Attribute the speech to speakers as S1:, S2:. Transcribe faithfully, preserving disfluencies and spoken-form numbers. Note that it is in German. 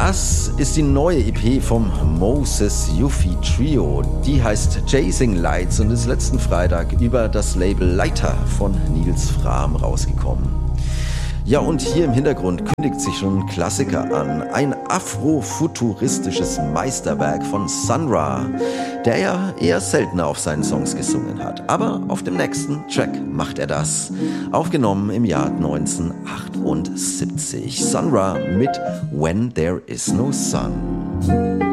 S1: Das ist die neue E P vom Moses Yuffie Trio. Die heißt Chasing Lights und ist letzten Freitag über das Label Leiter von Nils Frahm rausgekommen. Ja, und hier im Hintergrund kündigt sich schon ein Klassiker an. Ein afrofuturistisches Meisterwerk von Sun Ra, der ja eher seltener auf seinen Songs gesungen hat. Aber auf dem nächsten Track macht er das. Aufgenommen im Jahr neunzehnhundertachtundsiebzig. Sun Ra mit When There Is No Sun.